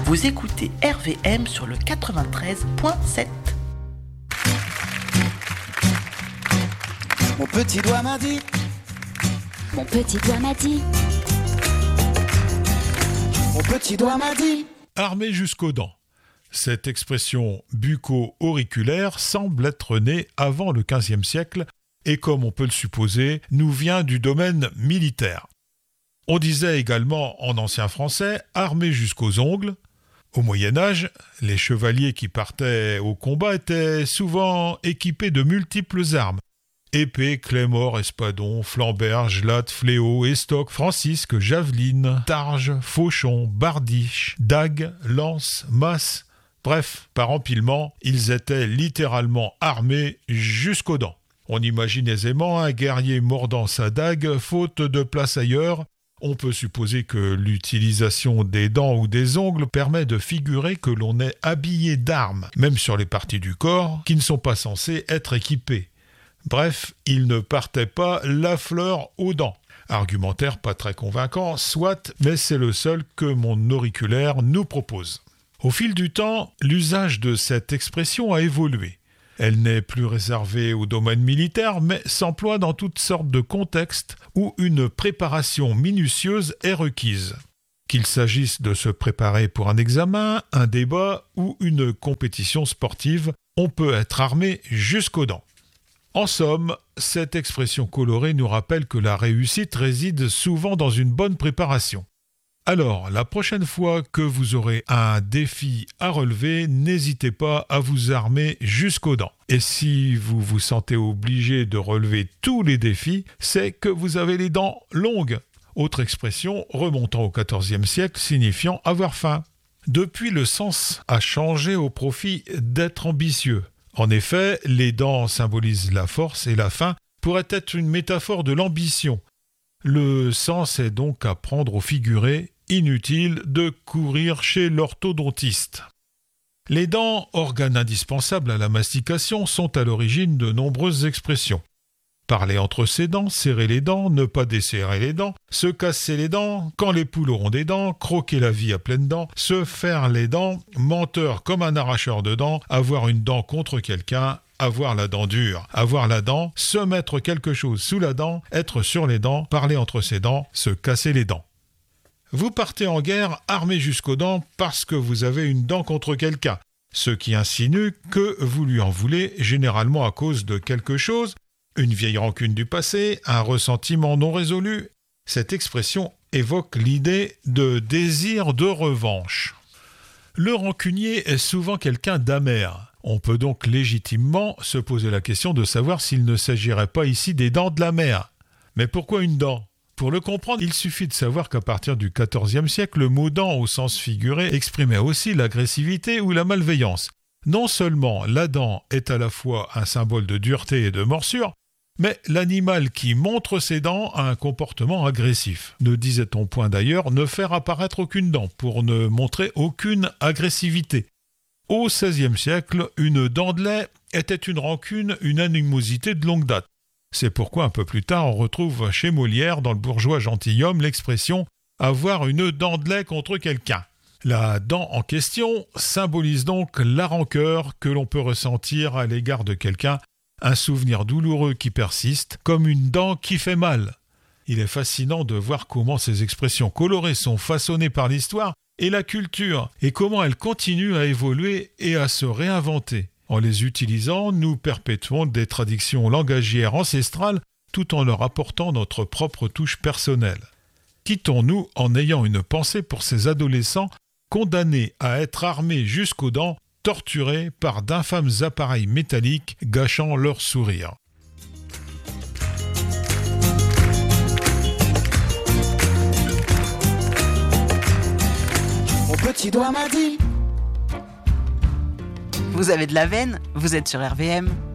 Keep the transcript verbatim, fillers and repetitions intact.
Vous écoutez R V M sur le quatre-vingt-treize virgule sept. Mon petit doigt m'a dit. Mon petit doigt m'a dit. Mon petit doigt m'a dit. Armé jusqu'aux dents. Cette expression bucco-auriculaire semble être née avant le quinzième siècle et, comme on peut le supposer, nous vient du domaine militaire. On disait également en ancien français « armé jusqu'aux ongles ». Au Moyen-Âge, les chevaliers qui partaient au combat étaient souvent équipés de multiples armes. Épée, claymore, espadon, flamberge, latte, fléau, estoc, francisque, javeline, targe, fauchon, bardiche, dague, lance, masse. Bref, par empilement, ils étaient littéralement armés jusqu'aux dents. On imagine aisément un guerrier mordant sa dague, faute de place ailleurs. On peut supposer que l'utilisation des dents ou des ongles permet de figurer que l'on est habillé d'armes, même sur les parties du corps qui ne sont pas censées être équipées. Bref, il ne partait pas la fleur aux dents. Argumentaire pas très convaincant, soit, mais c'est le seul que mon auriculaire nous propose. Au fil du temps, l'usage de cette expression a évolué. Elle n'est plus réservée au domaine militaire, mais s'emploie dans toutes sortes de contextes où une préparation minutieuse est requise. Qu'il s'agisse de se préparer pour un examen, un débat ou une compétition sportive, on peut être armé jusqu'aux dents. En somme, cette expression colorée nous rappelle que la réussite réside souvent dans une bonne préparation. Alors, la prochaine fois que vous aurez un défi à relever, n'hésitez pas à vous armer jusqu'aux dents. Et si vous vous sentez obligé de relever tous les défis, c'est que vous avez les dents longues. Autre expression remontant au quatorzième siècle signifiant avoir faim. Depuis, le sens a changé au profit d'être ambitieux. En effet, les dents symbolisent la force et la faim pourrait être une métaphore de l'ambition. Le sens est donc à prendre au figuré, inutile de courir chez l'orthodontiste. Les dents, organes indispensables à la mastication, sont à l'origine de nombreuses expressions. Parler entre ses dents, serrer les dents, ne pas desserrer les dents, se casser les dents, quand les poules auront des dents, croquer la vie à pleines dents, se faire les dents, menteur comme un arracheur de dents, avoir une dent contre quelqu'un, avoir la dent dure, avoir la dent, se mettre quelque chose sous la dent, être sur les dents, parler entre ses dents, se casser les dents. Vous partez en guerre armé jusqu'aux dents parce que vous avez une dent contre quelqu'un, ce qui insinue que vous lui en voulez généralement à cause de quelque chose, une vieille rancune du passé, un ressentiment non résolu. Cette expression évoque l'idée de désir de revanche. Le rancunier est souvent quelqu'un d'amer. On peut donc légitimement se poser la question de savoir s'il ne s'agirait pas ici des dents de la mer. Mais pourquoi une dent ? Pour le comprendre, il suffit de savoir qu'à partir du quatorzième siècle, le mot dent au sens figuré exprimait aussi l'agressivité ou la malveillance. Non seulement la dent est à la fois un symbole de dureté et de morsure, mais l'animal qui montre ses dents a un comportement agressif. Ne disait-on point d'ailleurs ne faire apparaître aucune dent pour ne montrer aucune agressivité. Au seizième siècle, une dent de lait était une rancune, une animosité de longue date. C'est pourquoi un peu plus tard on retrouve chez Molière, dans le bourgeois gentilhomme, l'expression « avoir une dent de lait contre quelqu'un ». La dent en question symbolise donc la rancœur que l'on peut ressentir à l'égard de quelqu'un, un souvenir douloureux qui persiste, comme une dent qui fait mal. Il est fascinant de voir comment ces expressions colorées sont façonnées par l'histoire et la culture, et comment elles continuent à évoluer et à se réinventer. En les utilisant, nous perpétuons des traditions langagières ancestrales tout en leur apportant notre propre touche personnelle. Quittons-nous en ayant une pensée pour ces adolescents condamnés à être armés jusqu'aux dents, torturés par d'infâmes appareils métalliques gâchant leur sourire. Mon petit doigt m'a dit. Vous avez de la veine, vous êtes sur R V M.